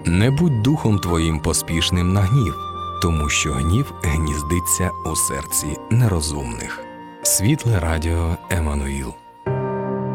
Не будь духом твоїм поспішним на гнів, тому що гнів гніздиться у серці нерозумних. Світле радіо Еммануїл.